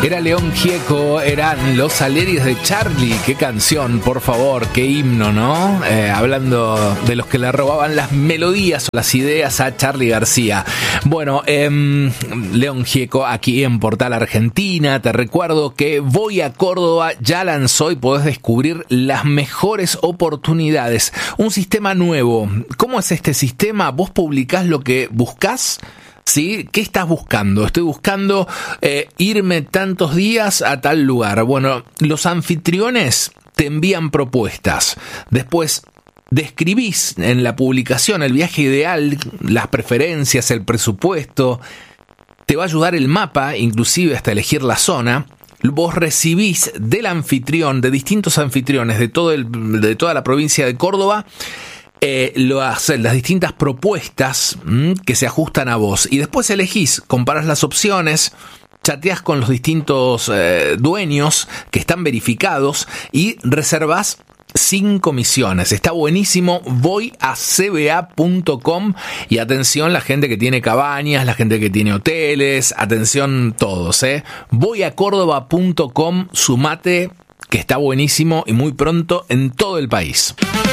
Era León Gieco, eran los Aleris de Charlie. Qué canción, por favor, qué himno, ¿no? Hablando de los que le robaban las melodías o las ideas a Charly García. Bueno, León Gieco aquí en Portal Argentina. Te recuerdo que Voy a Córdoba ya lanzó y podés descubrir las mejores oportunidades. Un sistema nuevo. ¿Cómo es este sistema? Vos publicás lo que buscás. ¿Sí? ¿Qué estás buscando? Estoy buscando irme tantos días a tal lugar. Bueno, los anfitriones te envían propuestas. Después describís en la publicación el viaje ideal, las preferencias, el presupuesto. Te va a ayudar el mapa, inclusive hasta elegir la zona. Vos recibís del anfitrión, de distintos anfitriones de toda la provincia de Córdoba, las distintas propuestas que se ajustan a vos, y después elegís, comparás las opciones, chateás con los distintos dueños que están verificados y reservás sin comisiones. Está buenísimo. Voy a cba.com y atención la gente que tiene cabañas, la gente que tiene hoteles, atención todos, Voy a córdoba.com, sumate, que está buenísimo y muy pronto en todo el país.